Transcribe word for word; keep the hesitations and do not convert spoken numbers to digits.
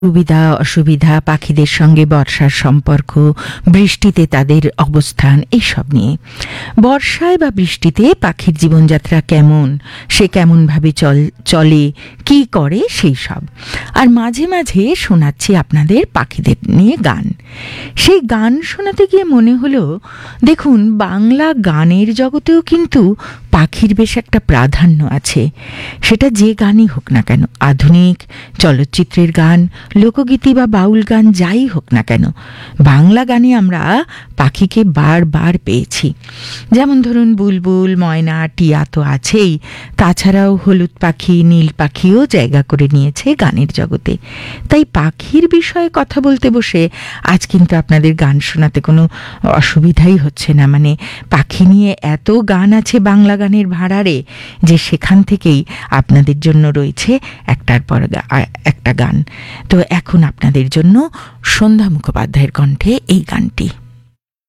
সুবিধা অসুবিধা, পাখিদের সঙ্গে বর্ষার সম্পর্ক, বৃষ্টিতে তাদের অবস্থান, এইসব নিয়ে। বর্ষায় বা বৃষ্টিতে পাখির জীবনযাত্রা কেমন, সে কেমনভাবে চল চলে কি করে সেই সব। আর মাঝে মাঝে শোনাচ্ছি আপনাদের পাখিদের নিয়ে গান। সেই গান শোনাতে গিয়ে মনে হলো, দেখুন বাংলা গানের জগতেও কিন্তু পাখির বেশ একটা প্রাধান্য আছে। সেটা যে গানই হোক না কেন, আধুনিক চলচ্চিত্রের গান, লোকগীতি বা বাউল গান যাই হোক না কেন, বাংলা গানে আমরা পাখিকে বারবার পেয়েছি। যেমন ধরুন বুলবুল, ময়না, টিয়া তো আছেই, তাছাড়াও হলুদ পাখি, নীল পাখিও জায়গা করে নিয়েছে গানের জগতে। তাই পাখির বিষয়ে কথা বলতে বসে আজ কিন্তু আপনাদের গান শোনাতে কোনো অসুবিধাই হচ্ছে না। মানে পাখি নিয়ে এত গান আছে বাংলা গানের ভাড়ারে, যে সেখান থেকেই আপনাদের জন্য রয়েছে একটার পর একটা গান। তো এখন আপনাদের জন্য সন্ধ্যা মুখোপাধ্যায়ের কণ্ঠে এই গানটি।